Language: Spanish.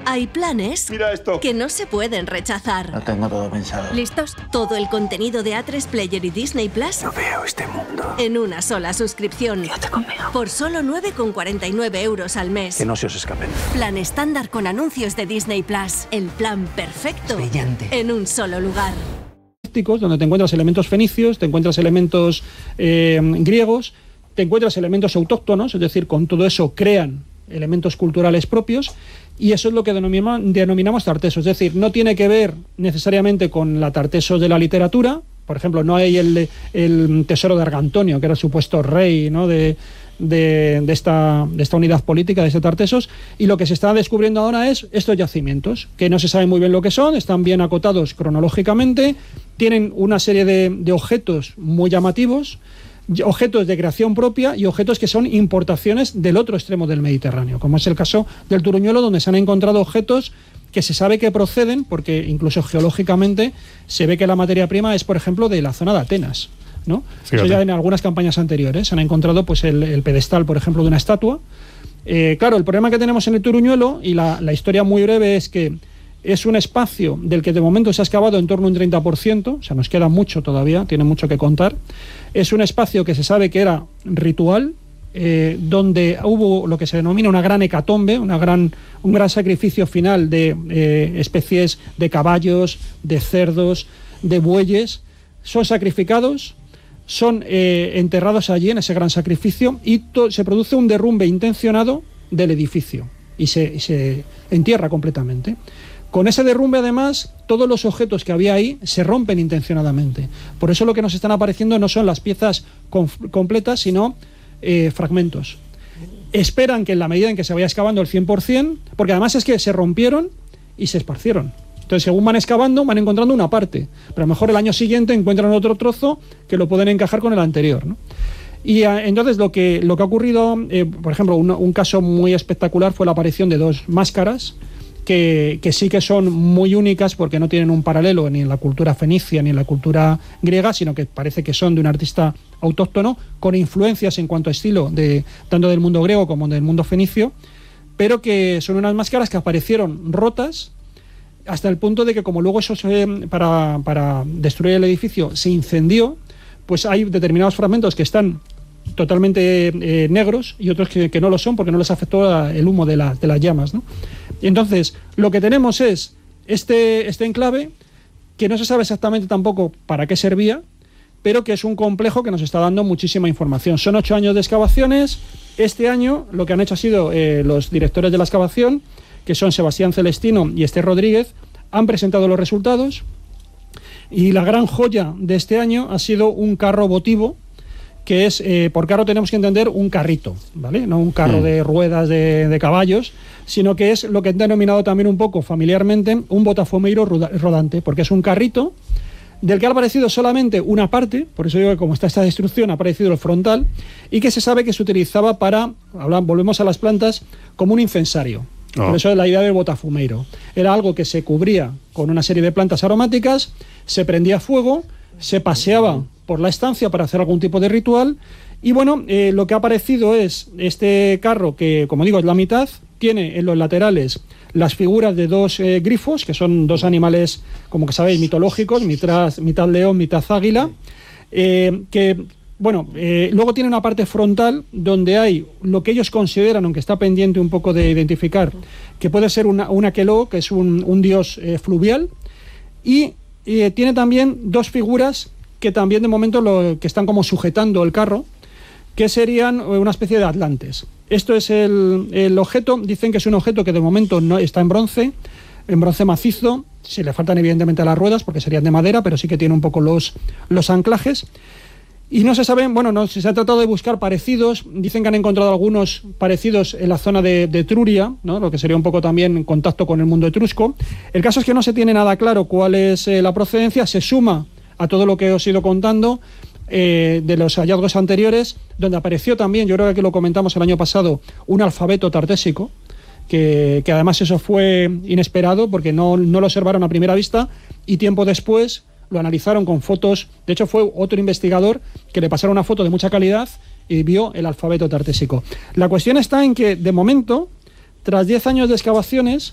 Hay planes Mira esto. que no se pueden rechazar. Lo tengo todo pensado. ¿Listos? Todo el contenido de A3 Player y Disney Plus No veo este mundo. en una sola suscripción. Quédate conmigo. Por solo 9,49 euros al mes. Que no se os escapen. Plan estándar con anuncios de Disney Plus. El plan perfecto. Brillante. En un solo lugar. Donde te encuentras elementos fenicios, te encuentras elementos griegos, te encuentras elementos autóctonos, es decir, con todo eso crean elementos culturales propios, y eso es lo que denominamos tartesos. Es decir, no tiene que ver necesariamente con la tartesos de la literatura. Por ejemplo, no hay el tesoro de Argantonio, que era el supuesto rey, ¿no?, de esta unidad política, de este Tartesos, y lo que se está descubriendo ahora es estos yacimientos, que no se sabe muy bien lo que son, están bien acotados cronológicamente, tienen una serie de objetos muy llamativos, objetos de creación propia y objetos que son importaciones del otro extremo del Mediterráneo, como es el caso del Turuñuelo, donde se han encontrado objetos que se sabe que proceden, porque incluso geológicamente se ve que la materia prima es, por ejemplo, de la zona de Atenas, ¿no? Eso ya en algunas campañas anteriores se han encontrado pues el pedestal, por ejemplo, de una estatua. Claro, el problema que tenemos en el Turuñuelo, y la historia muy breve, es que es un espacio del que de momento se ha excavado en torno a un 30%, o sea, nos queda mucho todavía, tiene mucho que contar. Es un espacio que se sabe que era ritual, donde hubo lo que se denomina una gran hecatombe, un gran sacrificio final de especies de caballos, de cerdos, de bueyes. Son sacrificados, son enterrados allí en ese gran sacrificio, y se produce un derrumbe intencionado del edificio y se entierra completamente. Con ese derrumbe, además, todos los objetos que había ahí se rompen intencionadamente. Por eso lo que nos están apareciendo no son las piezas completas, sino fragmentos. Esperan que en la medida en que se vaya excavando el 100%, porque además es que se rompieron y se esparcieron. Entonces, según van excavando, van encontrando una parte, pero a lo mejor el año siguiente encuentran otro trozo que lo pueden encajar con el anterior, ¿no? Y entonces lo que ha ocurrido, por ejemplo, un caso muy espectacular fue la aparición de dos máscaras que sí que son muy únicas, porque no tienen un paralelo ni en la cultura fenicia ni en la cultura griega, sino que parece que son de un artista autóctono con influencias en cuanto a estilo tanto del mundo griego como del mundo fenicio, pero que son unas máscaras que aparecieron rotas hasta el punto de que, como luego eso para destruir el edificio se incendió, pues hay determinados fragmentos que están totalmente negros y otros que no lo son, porque no les afectó el humo de las llamas, ¿no? Y entonces lo que tenemos es este enclave que no se sabe exactamente tampoco para qué servía, pero que es un complejo que nos está dando muchísima información. Son 8 años de excavaciones. Este año lo que han hecho ha sido los directores de la excavación, que son Sebastián Celestino y Esther Rodríguez, han presentado los resultados, y la gran joya de este año ha sido un carro votivo, que es, por carro tenemos que entender un carrito, ¿vale? No un carro de ruedas de caballos, sino que es lo que han denominado también un poco familiarmente un botafumeiro rodante, porque es un carrito del que ha aparecido solamente una parte, por eso digo que como está esta destrucción ha aparecido el frontal, y que se sabe que se utilizaba volvemos a las plantas, como un incensario. Por eso es la idea del botafumeiro. Era algo que se cubría con una serie de plantas aromáticas, se prendía fuego, se paseaba por la estancia para hacer algún tipo de ritual, y bueno, lo que ha aparecido es este carro que, como digo, es la mitad, tiene en los laterales las figuras de dos grifos, que son dos animales, como que sabéis, mitológicos, mitad león, mitad águila, luego tiene una parte frontal donde hay lo que ellos consideran, aunque está pendiente un poco de identificar, que puede ser un aqueloo, que es un dios fluvial, y tiene también dos figuras que también de momento que están como sujetando el carro, que serían una especie de atlantes. Esto es el objeto. Dicen que es un objeto que de momento no está en bronce macizo. Se le faltan evidentemente las ruedas porque serían de madera, pero sí que tiene un poco los anclajes. Y no se sabe, no se ha tratado de buscar parecidos. Dicen que han encontrado algunos parecidos en la zona de Etruria, ¿no? Lo que sería un poco también en contacto con el mundo etrusco. El caso es que no se tiene nada claro cuál es la procedencia. Se suma a todo lo que os he ido contando de los hallazgos anteriores, donde apareció también, yo creo que aquí lo comentamos el año pasado, un alfabeto tartésico, que además eso fue inesperado porque no lo observaron a primera vista, y tiempo después lo analizaron con fotos. De hecho, fue otro investigador que le pasaron una foto de mucha calidad y vio el alfabeto tartésico. La cuestión está en que, de momento, tras 10 años de excavaciones,